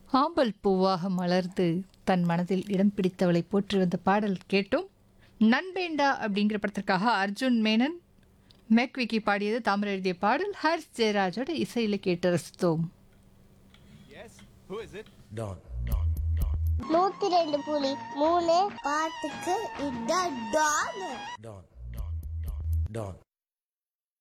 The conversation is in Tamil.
ஆம்பல் பூவாக மலர்ந்து தன் மனதில் இடம் பிடித்தவளை போற்றி வந்த பாடல் கேட்டோம். நண்பேண்டா அப்படிங்கிற படத்திற்காக அர்ஜுன் மேனன் மெக்விக்கி பாடியது. தாமரை எழுதிய பாடல் ஹரிஸ் ஜெயராஜோட இசையில் கேட்டு ரசித்தோம். Don. 102.3 பாட்டுக்கு இதான் டான். Don. Don.